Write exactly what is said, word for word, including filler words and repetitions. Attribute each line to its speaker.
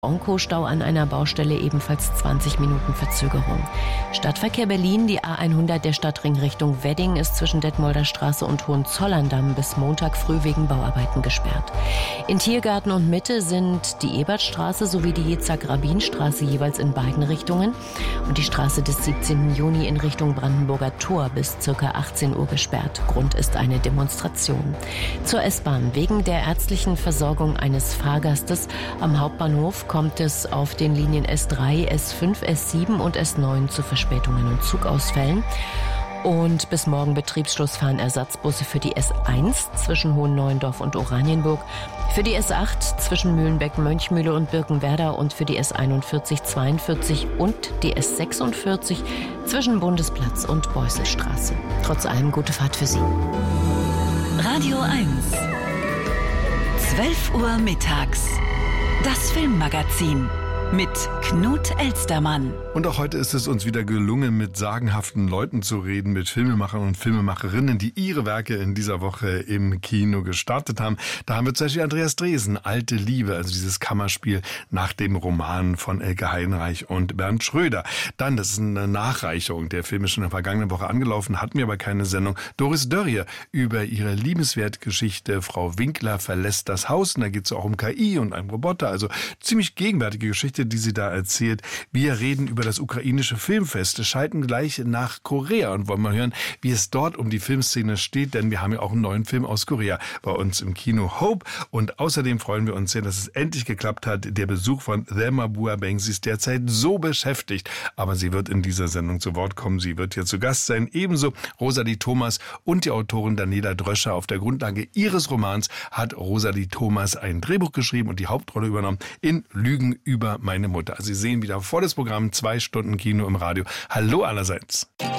Speaker 1: Onko-Stau an einer Baustelle, ebenfalls zwanzig Minuten Verzögerung. Stadtverkehr Berlin, die A hundert der Stadtring Richtung Wedding ist zwischen Detmolder Straße und Hohenzollern-Damm bis Montag früh wegen Bauarbeiten gesperrt. In Tiergarten und Mitte sind die Ebertstraße sowie die Jitzak-Rabin-Straße jeweils in beiden Richtungen und die Straße des siebzehnten Juni in Richtung Brandenburger Tor bis ca. achtzehn Uhr gesperrt. Grund ist eine Demonstration. Zur S-Bahn. Wegen der ärztlichen Versorgung eines Fahrgastes am Hauptbahnhof kommt es auf den Linien S drei, S fünf, S sieben und S neun zu Verspätungen und Zugausfällen. Und bis morgen Betriebsschluss fahren Ersatzbusse für die S eins zwischen Hohenneuendorf und Oranienburg, für die S acht zwischen Mühlenbeck, Mönchmühle und Birkenwerder und für die S einundvierzig, zweiundvierzig und die S sechsundvierzig zwischen Bundesplatz und Beusselstraße. Trotz allem gute Fahrt für Sie.
Speaker 2: Radio eins. zwölf Uhr mittags. Das Filmmagazin mit Knut Elstermann.
Speaker 3: Und auch heute ist es uns wieder gelungen, mit sagenhaften Leuten zu reden, mit Filmemachern und Filmemacherinnen, die ihre Werke in dieser Woche im Kino gestartet haben. Da haben wir zum Beispiel Andreas Dresen, Alte Liebe, also dieses Kammerspiel nach dem Roman von Elke Heidenreich und Bernd Schröder. Dann, das ist eine Nachreichung, der Film ist schon in der vergangenen Woche angelaufen, hatten wir aber keine Sendung. Doris Dörrie über ihre Liebenswertgeschichte Frau Winkler verlässt das Haus. Und da geht es auch um K I und einen Roboter, also ziemlich gegenwärtige Geschichte, die sie da erzählt. Wir reden über das ukrainische Filmfest. Wir schalten gleich nach Korea und wollen mal hören, wie es dort um die Filmszene steht, denn wir haben ja auch einen neuen Film aus Korea bei uns im Kino, Hope. Und außerdem freuen wir uns sehr, dass es endlich geklappt hat. Der Besuch von Thelma Buabeng, sie ist derzeit so beschäftigt, aber sie wird in dieser Sendung zu Wort kommen. Sie wird hier zu Gast sein. Ebenso Rosalie Thomas und die Autorin Daniela Dröscher. Auf der Grundlage ihres Romans hat Rosalie Thomas ein Drehbuch geschrieben und die Hauptrolle übernommen in Lügen über meine Mutter. Also Sie sehen wieder volles Programm, zwei Stunden Kino im Radio. Hallo allerseits.